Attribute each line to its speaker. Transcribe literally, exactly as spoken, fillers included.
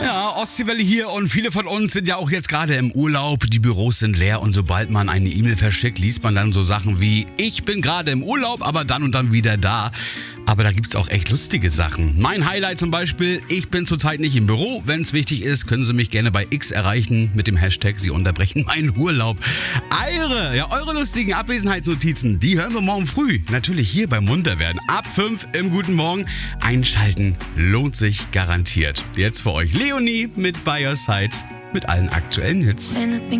Speaker 1: Ja, Ostseewelle hier und viele von uns sind ja auch jetzt gerade im Urlaub. Die Büros sind leer und sobald man eine E-Mail verschickt, liest man dann so Sachen wie: Ich bin gerade im Urlaub, aber dann und dann wieder da. Aber da gibt's auch echt lustige Sachen. Mein Highlight zum Beispiel: Ich bin zurzeit nicht im Büro. Wenn es wichtig ist, können Sie mich gerne bei X erreichen mit dem Hashtag Sie unterbrechen meinen Urlaub. Eure, ja, eure lustigen Abwesenheitsnotizen, die hören wir morgen früh. Natürlich hier beim Munterwerden. Ab fünf im Guten Morgen. Einschalten lohnt sich garantiert. Jetzt für euch Leonie mit By Your Side mit allen aktuellen Hits.